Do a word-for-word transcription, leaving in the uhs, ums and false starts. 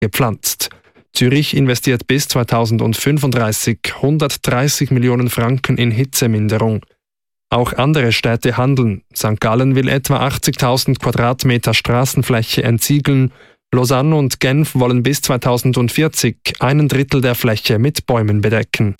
gepflanzt. Zürich investiert bis zweitausendfünfunddreißig hundertdreißig Millionen Franken in Hitzeminderung. Auch andere Städte handeln. Sankt Gallen will etwa achtzigtausend Quadratmeter Straßenfläche entsiegeln. Lausanne und Genf wollen bis zweitausendvierzig einen Drittel der Fläche mit Bäumen bedecken.